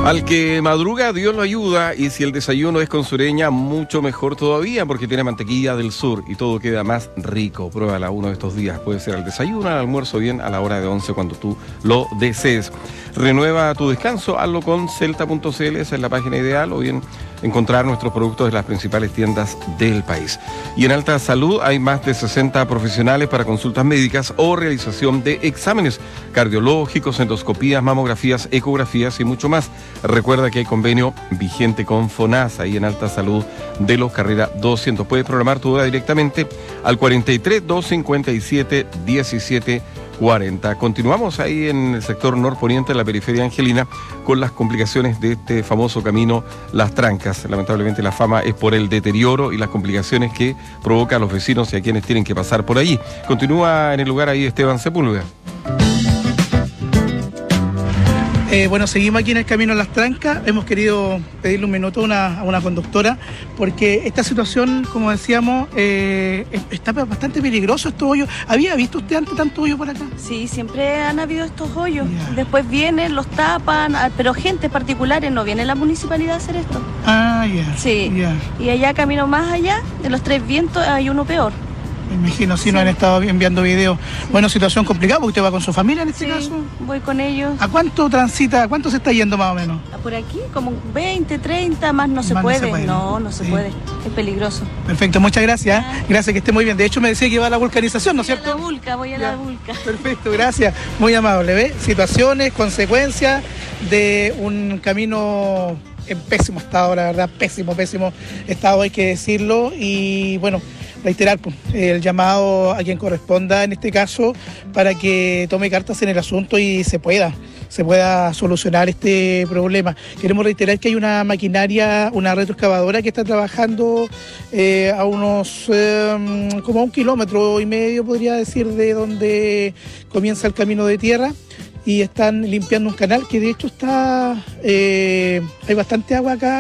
Al que madruga, Dios lo ayuda, y si el desayuno es con sureña, mucho mejor todavía, porque tiene mantequilla del sur y todo queda más rico. Pruébala uno de estos días, puede ser al desayuno, al almuerzo, bien a la hora de 11 cuando tú lo desees. Renueva tu descanso, hazlo con celta.cl, esa es la página ideal, o bien encontrar nuestros productos en las principales tiendas del país. Y en Alta Salud hay más de 60 profesionales para consultas médicas o realización de exámenes cardiológicos, endoscopías, mamografías, ecografías y mucho más. Recuerda que hay convenio vigente con FONASA ahí en Alta Salud de los Carrera 200. Puedes programar tu duda directamente al 43 257 17 40. Continuamos ahí en el sector norponiente de la periferia angelina con las complicaciones de este famoso camino Las Trancas. Lamentablemente la fama es por el deterioro y las complicaciones que provoca a los vecinos y a quienes tienen que pasar por allí. Continúa en el lugar ahí Esteban Sepúlveda. Bueno, seguimos aquí en el camino a Las Trancas. Hemos querido pedirle un minuto a una conductora porque esta situación, como decíamos, está bastante peligroso estos hoyos. ¿Había visto usted antes tanto hoyo por acá? Sí, siempre han habido estos hoyos. Yeah. Después vienen, los tapan, pero gente particulares, no viene la municipalidad a hacer esto. Ah, ya. Yeah. Sí. Yeah. Y allá, camino más allá, de los Tres Vientos, hay uno peor. Me imagino, sí, Sí. nos han estado enviando videos. Bueno, situación complicada porque usted va con su familia en este Sí, caso. voy con ellos. ¿A cuánto transita, cuánto se está yendo más o menos? Por aquí, como 20, 30, más no se Más no puede. se puede, No, ¿no? no se Sí. puede. Es peligroso. Perfecto, muchas gracias. Gracias, que esté muy bien. De hecho, me decía que iba a la vulcanización, ¿no es Voy a cierto? la Vulca, voy a Ya. la Vulca. Perfecto, gracias. Muy amable, ¿ve? Situaciones, consecuencias de un camino en pésimo estado, la verdad, pésimo estado, hay que decirlo. Y bueno, reiterar pues, el llamado a quien corresponda en este caso para que tome cartas en el asunto y se pueda solucionar este problema. Queremos reiterar que hay una maquinaria, una retroexcavadora que está trabajando a unos como a 1,5 kilómetros, podría decir, de donde comienza el camino de tierra, y están limpiando un canal que de hecho está hay bastante agua acá